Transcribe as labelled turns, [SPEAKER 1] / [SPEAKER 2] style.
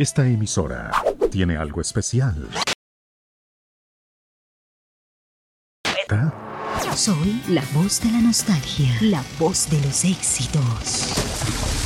[SPEAKER 1] Esta emisora tiene algo especial.
[SPEAKER 2] Soy la voz de la nostalgia, la voz de los éxitos.